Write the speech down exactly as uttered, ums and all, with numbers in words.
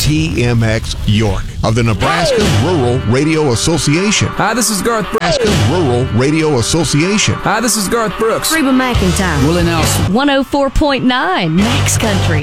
T M X York of the Nebraska Rural Radio Association. Hi, this is Garth Brooks. Nebraska Rural Radio Association. Hi, this is Garth Brooks. Reba McEntire. Willie Nelson. one oh four point nine Max Country.